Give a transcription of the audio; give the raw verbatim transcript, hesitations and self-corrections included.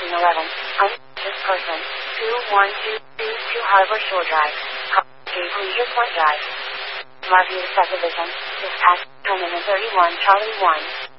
nine eleven. Um, this person. two one two two two Harbor Shore Drive. Gate Leisure Point Drive. Marview Subdivision. Dispatch, Terminal thirty-one, Charlie one.